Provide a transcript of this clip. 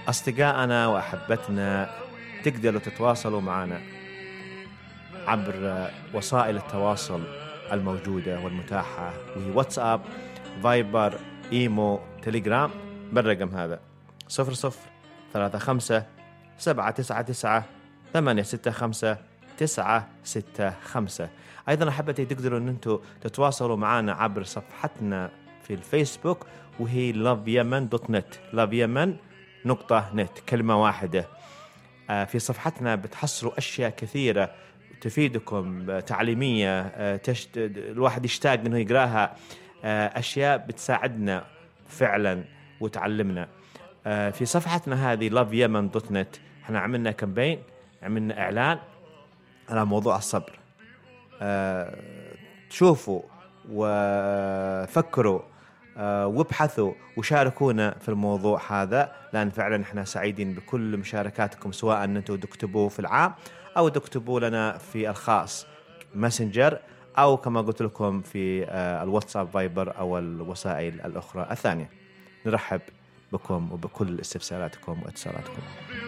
أصدقائنا وأحبتنا تقدروا تتواصلوا معنا عبر وسائل التواصل الموجودة والمتاحة، وهي واتساب، فايبر، إيمو، تليجرام بالرقم هذا 0035 799 أيضا أحبتي تقدروا أن أنتوا تتواصلوا معنا عبر صفحتنا في الفيسبوك، وهي loveyemen.net loveyemen.net كلمة واحدة. في صفحتنا بتحصلوا أشياء كثيرة تفيدكم، تعليمية، الواحد يشتاق أنه يقراها، أشياء بتساعدنا فعلا وتعلمنا. في صفحتنا هذه loveyemen.net احنا عملنا كامبين، عملنا إعلان على موضوع الصبر. شوفوا وفكروا وابحثوا وشاركونا في الموضوع هذا، لأن فعلا احنا سعيدين بكل مشاركاتكم، سواء أنتم تكتبوا في العام أو تكتبوا لنا في الخاص ماسنجر، أو كما قلت لكم في الواتساب، فايبر، أو الوسائل الأخرى الثانية. نرحب بكم وبكل استفساراتكم واتصالاتكم.